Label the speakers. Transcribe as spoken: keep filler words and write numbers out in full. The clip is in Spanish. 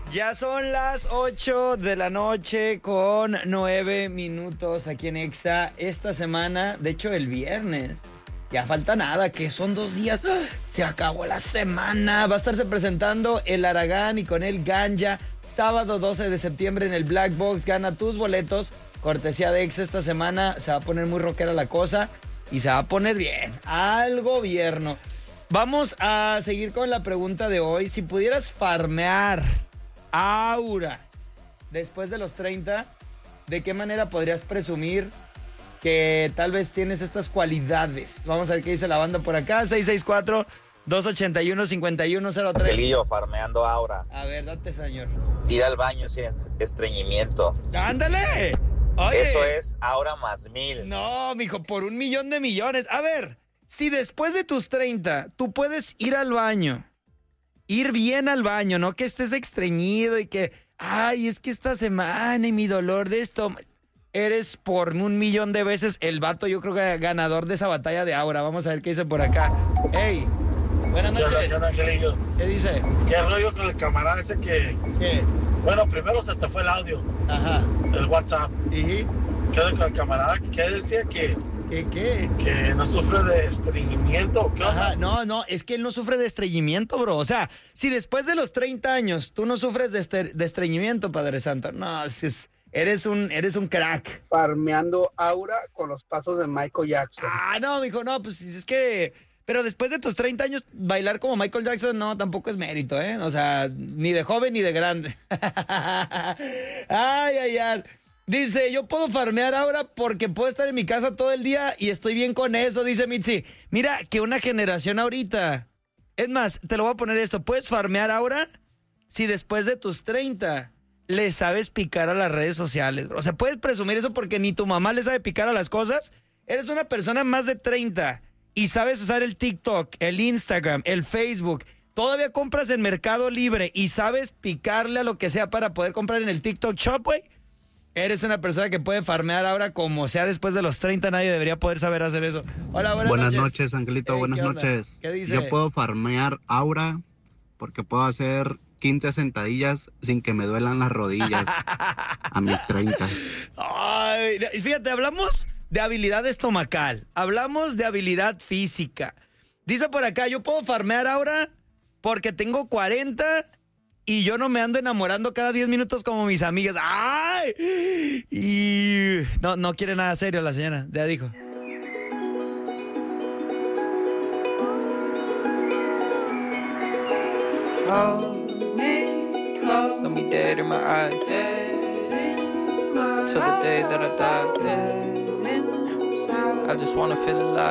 Speaker 1: Ya son las ocho de la noche con nueve minutos aquí en Exa. Esta semana, de hecho el viernes, ya falta nada, que son dos días. ¡Ah! Se acabó la semana. Va a estarse presentando el Aragán y con él Ganja. Sábado doce de septiembre en el Black Box. Gana tus boletos. Cortesía de Exa esta semana. Se va a poner muy rockera la cosa y se va a poner bien al gobierno. Vamos a seguir con la pregunta de hoy. Si pudieras farmear aura después de los treinta, ¿de qué manera podrías presumir que tal vez tienes estas cualidades? Vamos a ver qué dice la banda por acá. seis seis cuatro, dos ocho uno, cinco uno cero tres.
Speaker 2: Angelillo, farmeando aura.
Speaker 1: A ver, date, señor.
Speaker 2: Ir al baño sin estreñimiento.
Speaker 1: ¡Ándale! Oye,
Speaker 2: eso es aura más mil.
Speaker 1: No, mijo, por un millón de millones. A ver, si después de tus treinta tú puedes ir al baño, ir bien al baño, no que estés estreñido y que, ay, es que esta semana y mi dolor de estómago. Eres por un millón de veces el vato, yo creo que ganador de esa batalla de aura. Vamos a ver qué dice por acá. Hey, buenas noches.
Speaker 3: ¿Qué onda, Angelillo?
Speaker 1: ¿Qué dice?
Speaker 3: ¿Qué rollo con el camarada ese que...
Speaker 1: ¿Qué?
Speaker 3: Bueno, primero se te fue el audio.
Speaker 1: Ajá.
Speaker 3: El WhatsApp.
Speaker 1: ¿Y?
Speaker 3: ¿Qué onda con el camarada que decía que...
Speaker 1: ¿Qué qué?
Speaker 3: Que no sufre de estreñimiento? ¿Qué onda?
Speaker 1: Ajá, no, no, es que él no sufre de estreñimiento, bro. O sea, si después de los treinta años tú no sufres de, este, de estreñimiento, Padre Santo, no, es, es, eres, un, eres un crack.
Speaker 4: Farmeando aura con los pasos de Michael Jackson.
Speaker 1: Ah, no, mijo, no, pues es que... Pero después de tus treinta años, bailar como Michael Jackson, no, tampoco es mérito, ¿eh? O sea, ni de joven ni de grande. Ay, ay, ay. Dice, yo puedo farmear ahora porque puedo estar en mi casa todo el día y estoy bien con eso, dice Mitzi. Mira, que una generación ahorita... Es más, te lo voy a poner esto. ¿Puedes farmear ahora si después de tus treinta le sabes picar a las redes sociales? O sea, puedes presumir eso porque ni tu mamá le sabe picar a las cosas. Eres una persona más de treinta y sabes usar el TikTok, el Instagram, el Facebook. Todavía compras en Mercado Libre y sabes picarle a lo que sea para poder comprar en el TikTok Shop, güey. Eres una persona que puede farmear ahora como sea después de los treinta. Nadie debería poder saber hacer eso. Hola, buenas,
Speaker 5: buenas
Speaker 1: noches.
Speaker 5: noches, Angelito,
Speaker 1: Hey,
Speaker 5: buenas
Speaker 1: ¿qué onda?
Speaker 5: noches.
Speaker 1: ¿Qué dice?
Speaker 5: Yo puedo farmear aura porque puedo hacer quince sentadillas sin que me duelan las rodillas a mis treinta.
Speaker 1: Ay, fíjate, hablamos de habilidad estomacal, hablamos de habilidad física. Dice por acá, yo puedo farmear ahora porque tengo cuarenta y yo no me ando enamorando cada diez minutos como mis amigas. ¡Ay! Y no, no quiere nada serio la señora, ya dijo.
Speaker 6: Hold me close, let me dead in my eyes, till the day that I die. I just wanna feel alive.